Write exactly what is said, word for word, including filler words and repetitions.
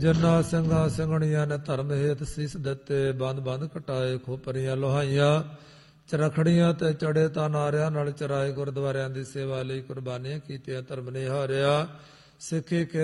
ਜਿਨ੍ਹਾਂ ਸਿੰਘਾਂ ਸਿੰਘਣੀਆਂ ਨੇ ਧਰਮ ਹੇਤ ਸੀਸ ਦਿੱਤੇ, ਬੰਦ ਬੰਦ ਕਟਾਏ, ਖੋਪਰੀਆਂ ਲੋਹਾਈਆਂ, ਚਰਖੜੀਆਂ ਤੇ ਚੜੇ ਤਾਂ ਨਾਰਿਆਂ ਨਾਲ ਚਰਾਏ, ਗੁਰਦੁਆਰਿਆਂ ਦੀ ਸੇਵਾ ਲਈ ਕੁਰਬਾਨੀਆਂ ਕੀਤੀਆਂ, ਧਰਮ ਨੇ ਹਾਰਿਆ, ਸਿੱਖੀ ਕੇ